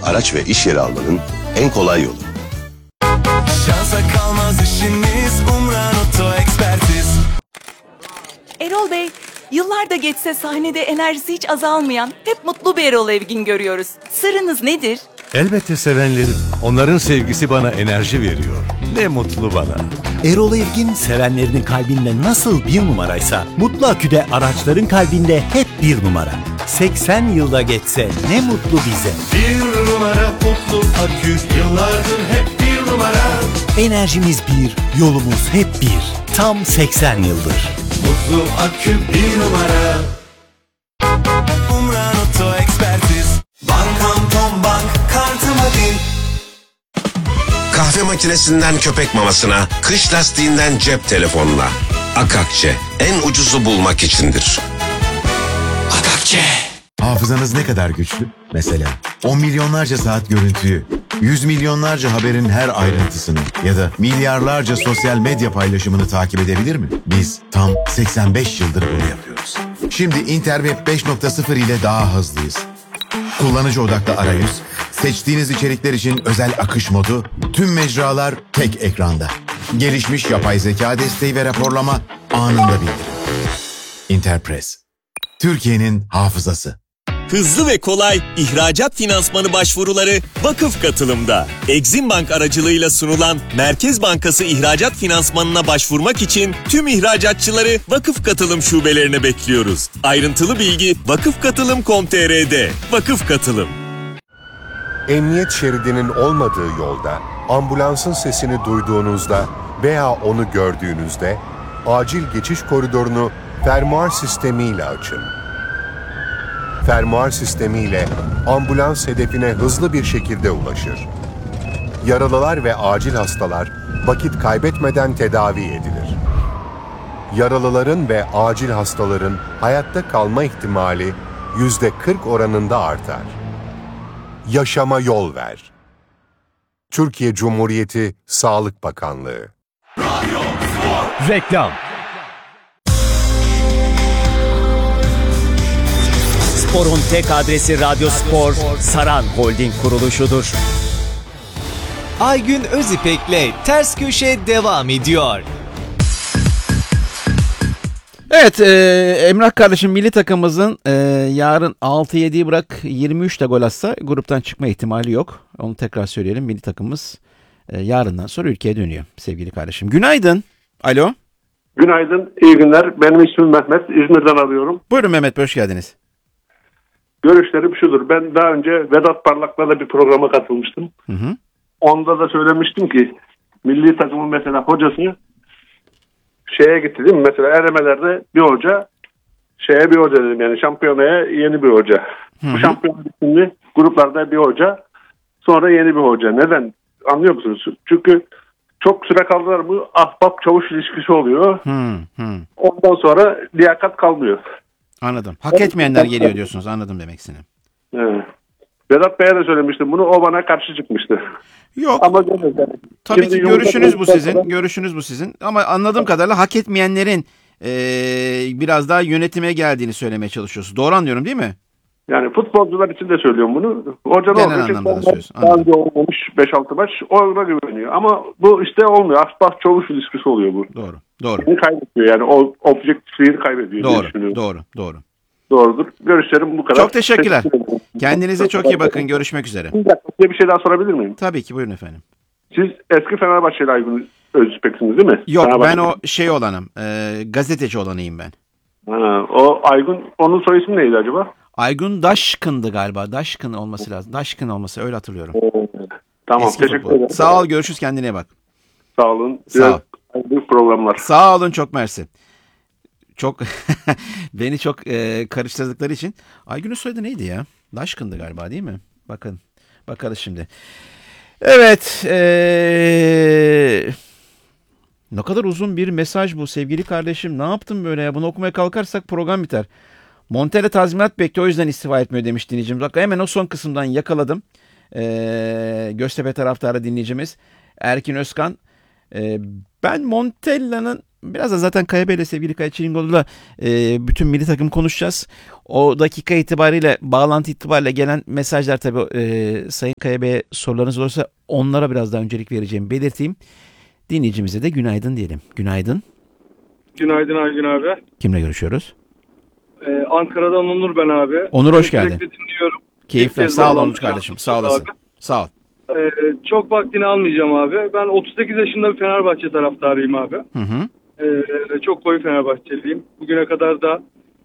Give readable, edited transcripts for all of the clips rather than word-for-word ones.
araç ve iş yeri almanın en kolay yolu. Şansa kalmaz işiniz, Umran Oto Ekspertiz. Erol Bey, yıllar da geçse sahnede enerjisi hiç azalmayan, hep mutlu bir Erol Evgin görüyoruz. Sırrınız nedir? Elbette sevenlerim. Onların sevgisi bana enerji veriyor. Ne mutlu bana. Erol Evgin sevenlerinin kalbinde nasıl bir numaraysa Mutlu Akü'de araçların kalbinde hep bir numara. 80 yılda geçse ne mutlu bize. Bir numara Mutlu Akü, yıllardır hep bir numara. Enerjimiz bir, yolumuz hep bir. Tam 80 yıldır. Mutlu Akü bir numara. Umran Oto Ekspertiz. Bankam Tom Bank kartımı bil. Kahve makinesinden köpek mamasına, kış lastiğinden cep telefonuna. Akakçe, en ucuzu bulmak içindir. Akakçe. Hafızanız ne kadar güçlü? Mesela 10 milyonlarca saat görüntüyü, 100 milyonlarca haberin her ayrıntısını ya da milyarlarca sosyal medya paylaşımını takip edebilir mi? Biz tam 85 yıldır bunu yapıyoruz. Şimdi Interweb 5.0 ile daha hızlıyız. Kullanıcı odaklı arayüz, seçtiğiniz içerikler için özel akış modu, tüm mecralar tek ekranda. Gelişmiş yapay zeka desteği ve raporlama anında bildirim. Interpress, Türkiye'nin hafızası. Hızlı ve kolay ihracat finansmanı başvuruları Vakıf Katılım'da. Exim Bank aracılığıyla sunulan Merkez Bankası ihracat finansmanına başvurmak için tüm ihracatçıları Vakıf Katılım şubelerine bekliyoruz. Ayrıntılı bilgi vakıfkatılım.com.tr'de. Vakıf Katılım. Emniyet şeridinin olmadığı yolda, ambulansın sesini duyduğunuzda veya onu gördüğünüzde acil geçiş koridorunu fermuar sistemiyle açın. Fermuar sistemiyle ambulans hedefine hızlı bir şekilde ulaşır. Yaralılar ve acil hastalar vakit kaybetmeden tedavi edilir. Yaralıların ve acil hastaların hayatta kalma ihtimali %40 oranında artar. Yaşama yol ver. Türkiye Cumhuriyeti Sağlık Bakanlığı. Reklam. Spor'un tek adresi Radyo Spor, Saran Holding kuruluşudur. Aygün Özipek'le Ters Köşe devam ediyor. Evet, Emrah kardeşim, milli takımımızın yarın 6-7'yi bırak 23'te gol atsa gruptan çıkma ihtimali yok. Onu tekrar söyleyelim. Milli takımımız yarından sonra ülkeye dönüyor sevgili kardeşim. Günaydın. Alo. Günaydın, iyi günler. Benim ismim Mehmet. İzmir'den arıyorum. Buyurun Mehmet, hoş geldiniz. Görüşlerim şudur. Ben daha önce Vedat Parlak'la da bir programa katılmıştım. Hı hı. Onda da söylemiştim ki milli takımın mesela hocası şeye gitti değil mi? Mesela elemelerde bir hoca, şeye bir hoca dedim, yani şampiyonaya yeni bir hoca. Hı hı. Bu şampiyonluk şimdi gruplarda bir hoca, sonra yeni bir hoca. Neden? Anlıyor musunuz? Çünkü çok süre kaldılar mı ahbap çavuş ilişkisi oluyor. Ondan sonra liyakat kalmıyor. Anladım. Hak etmeyenler geliyor diyorsunuz. Anladım demek istediğini. Evet. Vedat Bey'e de söylemiştim bunu. O bana karşı çıkmıştı. Yok. Ama tabii şimdi ki görüşünüz bu sizin. Görüşünüz bu sizin. Ama anladığım kadarıyla hak etmeyenlerin biraz daha yönetime geldiğini söylemeye çalışıyorsunuz. Doğru anlıyorum değil mi? Yani futbolcular için de söylüyorum bunu. Hocanın genel orada anlamda da söylüyorsun. daha önce olmamış 5-6 maç ona güveniyor. Ama bu işte olmuyor. Ahbap çavuş ilişkisi oluyor bu. Doğru. Doğru. Seni kaybediyor yani. O objektifliğini kaybediyor. Doğru. Doğrudur. Görüşlerim bu kadar. Çok teşekkürler. Kendinize çok iyi bakın. Görüşmek üzere. Bir şey daha sorabilir miyim? Tabii ki, buyurun efendim. Siz eski Fenerbahçeli Aygün Özpek'siniz değil mi? Yok, Fenerbahçe. ben o şey olanım. Gazeteci olanıyım ben. O Aygün, onun soy ismi neydi acaba? Aygün Daşkın'dı galiba. Daşkın olması lazım. Daşkın olması, öyle hatırlıyorum. Tamam, Eski teşekkür futbol. ederim. Sağ ol, görüşürüz, kendine iyi bak. Sağ olun. Sağ ol. Büyük programlar. Sağ olun, çok mersi. Çok beni çok karıştırdıkları için. Aygün'ün soyadı neydi ya? Daşkın'dı galiba değil mi? Bakın. Bakarız şimdi. Evet. Ne kadar uzun bir mesaj bu sevgili kardeşim. Ne yaptın böyle ya? Bunu okumaya kalkarsak program biter. Montella tazminat bekliyor, o yüzden istifa etmiyor demiş dinleyicimiz. Bak, hemen o son kısımdan yakaladım. Göztepe taraftarı dinleyicimiz Erkin Özkan. Ben Montella'nın Biraz da zaten Kaya Bey'le, sevgili Kaya Çilingir'le bütün milli takım konuşacağız. O dakika itibariyle, bağlantı itibariyle gelen mesajlar tabii Sayın Kaya Bey'e sorularınız olursa onlara biraz daha öncelik vereceğimi belirteyim. Dinleyicimize de günaydın diyelim. Günaydın. Günaydın Aygün abi. Kimle görüşüyoruz? Ankara'dan Onur ben abi. Onur hoş geldin. Sürekli dinliyorum. Keyifler. Sağ ol Onur kardeşim. Sağ olasın. Abi. Sağ ol. Çok vaktini almayacağım abi. Ben 38 yaşında bir Fenerbahçe taraftarıyım abi. Hı hı. Çok koyu Fenerbahçeliyim. Bugüne kadar da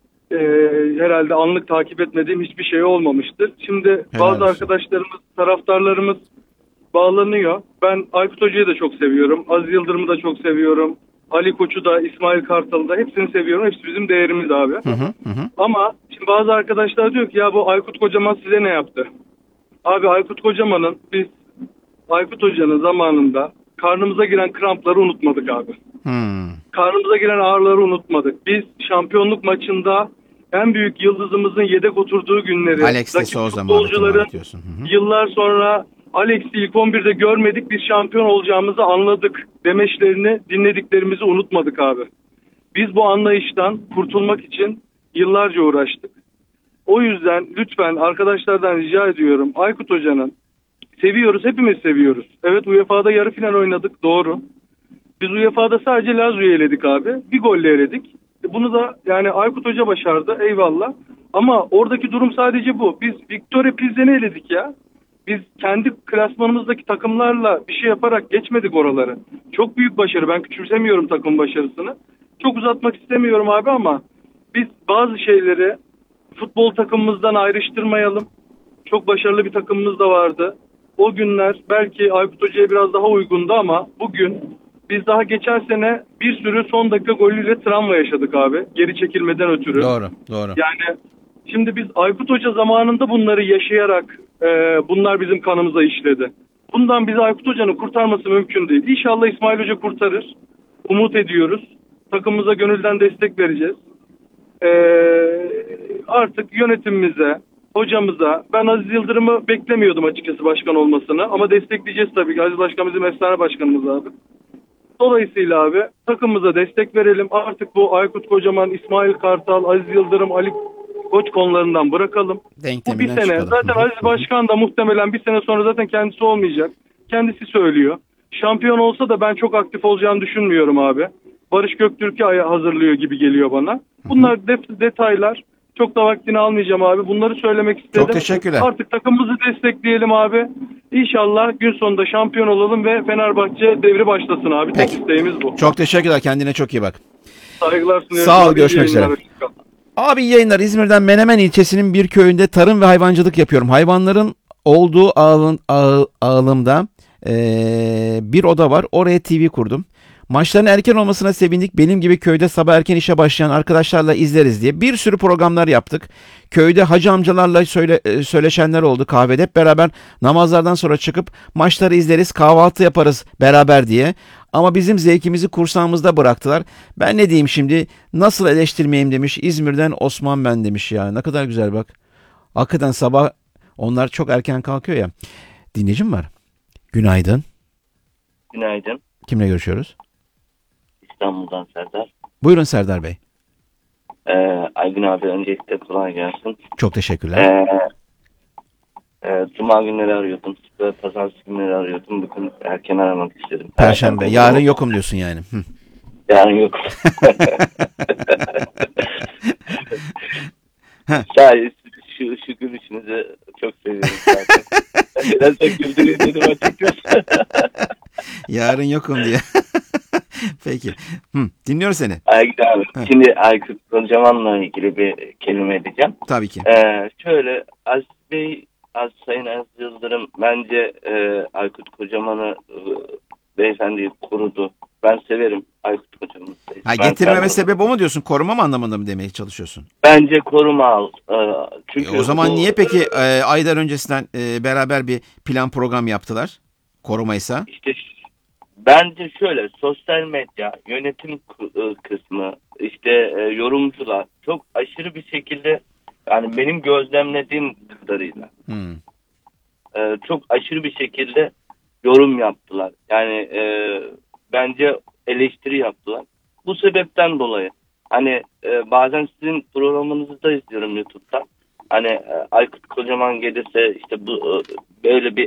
herhalde anlık takip etmediğim hiçbir şey olmamıştır. Şimdi bazı arkadaşlarımız, taraftarlarımız bağlanıyor. Ben Aykut Hoca'yı da çok seviyorum. Aziz Yıldırım'ı da çok seviyorum. Ali Koç'u da, İsmail Kartal'ı da, hepsini seviyorum. Hepsi bizim değerimiz abi. Ama şimdi bazı arkadaşlar diyor ki ya bu Aykut Kocaman size ne yaptı? Abi Aykut Kocaman'ın, biz Aykut Hoca'nın zamanında karnımıza giren krampları unutmadık abi. Karnımıza giren ağrıları unutmadık. Biz şampiyonluk maçında en büyük yıldızımızın yedek oturduğu günleri, Alex de Souza futbolcuların yıllar sonra Alex'i ilk 11'de görmedik, biz şampiyon olacağımızı anladık demeçlerini, dinlediklerimizi unutmadık abi. Biz bu anlayıştan kurtulmak için yıllarca uğraştık. O yüzden lütfen arkadaşlardan rica ediyorum, Aykut Hoca'nın, seviyoruz, hepimiz seviyoruz. Evet, UEFA'da yarı final oynadık, doğru. Biz UEFA'da sadece Lazio'yu eledik abi. Bir golle eledik. Bunu da yani Aykut Hoca başardı, eyvallah. Ama oradaki durum sadece bu. Biz Victoria Pilsen'i eledik ya. Biz kendi klasmanımızdaki takımlarla bir şey yaparak geçmedik oraları. Çok büyük başarı. Ben küçümsemiyorum takım başarısını. Çok uzatmak istemiyorum abi ama biz bazı şeyleri futbol takımımızdan ayrıştırmayalım. Çok başarılı bir takımımız da vardı. O günler belki Aykut Hoca'ya biraz daha uygundu ama bugün biz daha geçen sene bir sürü son dakika golüyle travma yaşadık abi. Geri çekilmeden ötürü. Doğru. Yani şimdi biz Aykut Hoca zamanında bunları yaşayarak bunlar bizim kanımıza işledi. Bundan bizi Aykut Hoca'nın kurtarması mümkün değil. İnşallah İsmail Hoca kurtarır. Umut ediyoruz. Takımımıza gönülden destek vereceğiz. Artık yönetimimize, hocamıza, ben Aziz Yıldırım'ı beklemiyordum açıkçası başkan olmasını. Ama destekleyeceğiz tabii ki. Aziz Başkan bizim efsane başkanımız abi. Dolayısıyla abi takımımıza destek verelim. Artık bu Aykut Kocaman, İsmail Kartal, Aziz Yıldırım, Ali Koç konularından bırakalım. Bu bir sene. çıkalım. Zaten Aziz Başkan da muhtemelen bir sene sonra zaten kendisi olmayacak. Kendisi söylüyor. Şampiyon olsa da ben çok aktif olacağını düşünmüyorum abi. Barış Göktürk'ü hazırlıyor gibi geliyor bana. Bunlar detaylar. Çok da vaktini almayacağım abi. Bunları söylemek istedim. Çok teşekkürler. Artık takımımızı destekleyelim abi. İnşallah gün sonunda şampiyon olalım ve Fenerbahçe devri başlasın abi. Tek isteğimiz bu. Çok teşekkürler. Kendine çok iyi bak. Saygılar sunuyorum. Sağ ol. Abi, Görüşmek üzere. Abi iyi yayınlar. İzmir'den Menemen ilçesinin bir köyünde tarım ve hayvancılık yapıyorum. Hayvanların olduğu ağılımda bir oda var. Oraya TV kurdum. Maçların erken olmasına sevindik. Benim gibi köyde sabah erken işe başlayan arkadaşlarla izleriz diye bir sürü programlar yaptık. Köyde hacı amcalarla söyleşenler oldu kahvede. Hep beraber namazlardan sonra çıkıp maçları izleriz, kahvaltı yaparız beraber diye. Ama bizim zevkimizi kursağımızda bıraktılar. Ben ne diyeyim şimdi? Nasıl eleştirmeyeyim demiş. İzmir'den Osman ben demiş ya. Ne kadar güzel bak. Hakikaten sabah onlar çok erken kalkıyor ya. Dinleyicim var. Günaydın. Günaydın. Kimle görüşüyoruz? İstanbul'dan Serdar. Buyurun Serdar Bey. Aygün abi öncelikle kolay gelsin. Çok teşekkürler. Cuma günleri arıyordum. Pazartesi günleri arıyordum. Bugün erken aramak istedim. Perşembe. Yarın yokum diyorsun yani. Yarın yok. Sadece şu gülüşünüzü çok seviyorum zaten. Biraz da güldüreyim dedim açıkçası. Yarın yokum diye. Peki. Dinliyorum seni. Aygün abi. Şimdi Aykut Kocaman'la ilgili bir kelime edeceğim. Tabii ki. Şöyle Sayın Aziz Yıldırım bence Aykut Kocaman'ı beyefendiyi korudu. Ben severim Aykut Kocaman'ı. Getirmeme sebep o mu diyorsun? Koruma mı anlamında mı demeye çalışıyorsun? Bence koruma al. Çünkü o zaman niye peki aylar öncesinden beraber bir plan program yaptılar? Korumaysa? İşte bence şöyle sosyal medya, yönetim kısmı, işte yorumcular çok aşırı bir şekilde yani benim gözlemlediğim kadarıyla çok aşırı bir şekilde yorum yaptılar. Yani bence eleştiri yaptılar. Bu sebepten dolayı. Hani bazen sizin programınızı da izliyorum YouTube'da. Hani Aykut Kocaman gelirse işte bu böyle bir